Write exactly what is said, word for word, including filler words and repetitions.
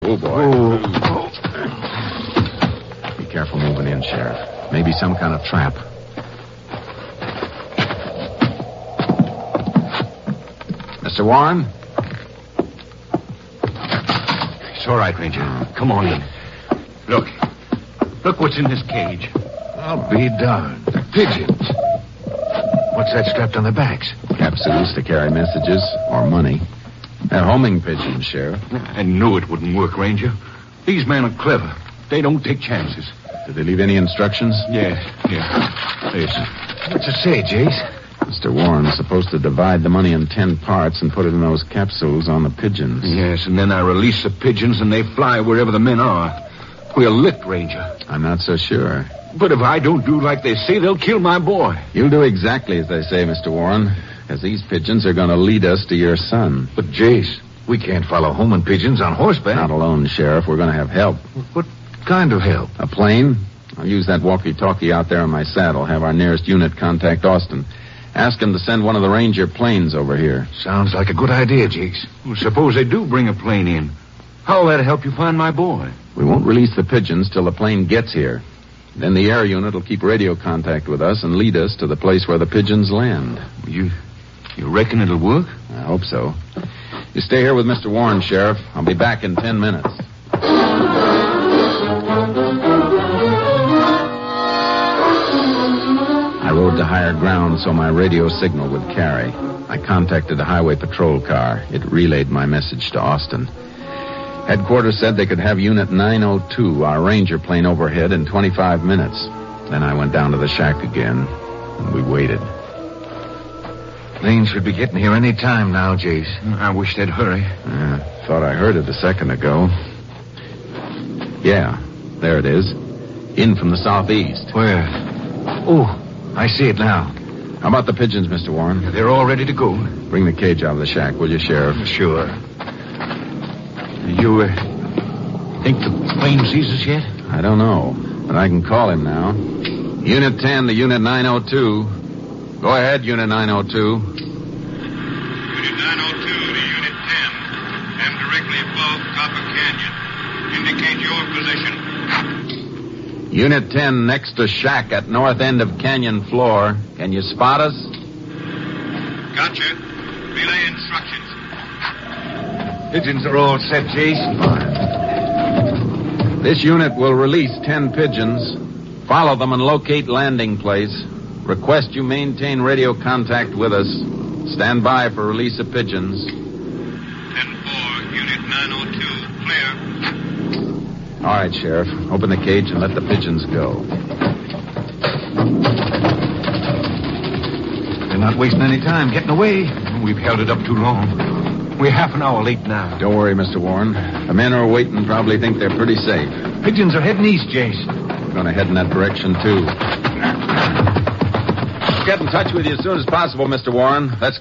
Oh, boy. Oh. Be careful moving in, Sheriff. Maybe some kind of trap. Mister Warren? It's all right, Ranger. Come on in. Look. Look what's in this cage. I'll be darned. The pigeons. What's that strapped on their backs? Capsules to carry messages or money. They're homing pigeons, Sheriff. I knew it wouldn't work, Ranger. These men are clever. They don't take chances. Did they leave any instructions? Yeah, yeah. Listen. What's it say, Jace? Mister Warren's supposed to divide the money in ten parts and put it in those capsules on the pigeons. Yes, and then I release the pigeons and they fly wherever the men are. We're licked, Ranger. I'm not so sure. But if I don't do like they say, they'll kill my boy. You'll do exactly as they say, Mister Warren, because these pigeons are going to lead us to your son. But, Jace, we can't follow homing pigeons on horseback. Not alone, Sheriff. We're going to have help. What kind of help? A plane? I'll use that walkie-talkie out there on my saddle. Have our nearest unit contact Austin. Ask him to send one of the Ranger planes over here. Sounds like a good idea, Jace. Well, suppose they do bring a plane in. How'll that help you find my boy? We won't release the pigeons till the plane gets here. Then the air unit will keep radio contact with us and lead us to the place where the pigeons land. You you reckon it'll work? I hope so. You stay here with Mister Warren, Sheriff. I'll be back in ten minutes. I rode to higher ground so my radio signal would carry. I contacted a highway patrol car. It relayed my message to Austin. Headquarters said they could have Unit nine oh two, our Ranger plane, overhead in twenty-five minutes. Then I went down to the shack again, and we waited. Plane should be getting here any time now, Jace. I wish they'd hurry. Uh, thought I heard it a second ago. Yeah, there it is. In from the southeast. Where? Oh, I see it now. How about the pigeons, Mister Warren? They're all ready to go. Bring the cage out of the shack, will you, Sheriff? Sure. You, uh, think the plane sees us yet? I don't know, but I can call him now. Unit ten to Unit nine oh two. Go ahead, Unit nine oh two. Unit nine oh two to Unit ten. I'm directly above Copper Canyon. Indicate your position. Unit ten next to shack at north end of canyon floor. Can you spot us? Gotcha. Relay instructions. Pigeons are all set, Jace. This unit will release ten pigeons. Follow them and locate landing place. Request you maintain radio contact with us. Stand by for release of pigeons. ten four, Unit nine oh two, clear. All right, Sheriff. Open the cage and let the pigeons go. They're not wasting any time getting away. We've held it up too long. We're half an hour late now. Don't worry, Mister Warren. The men who are waiting probably think they're pretty safe. Pigeons are heading east, Jace. We're going to head in that direction, too. Get in touch with you as soon as possible, Mister Warren. Let's go.